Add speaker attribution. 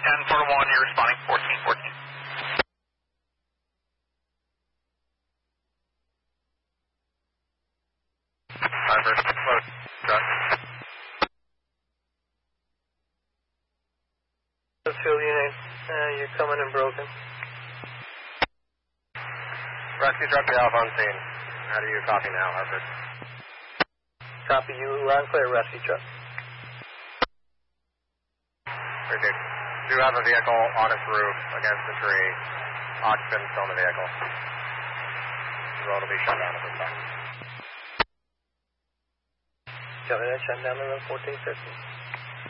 Speaker 1: 10 for 1, you're responding 1414.
Speaker 2: Harvard, close, truck.
Speaker 3: Field unit, you're coming in broken.
Speaker 2: Rescue truck to Alpha on scene. How do you copy now, Harvard?
Speaker 3: Copy you, loud and clear, rescue truck.
Speaker 2: Very good. Do have a vehicle on its roof against the tree. Occupant still in the vehicle. The road will be shut down at this time.
Speaker 3: Copy that, shut down the road 1450.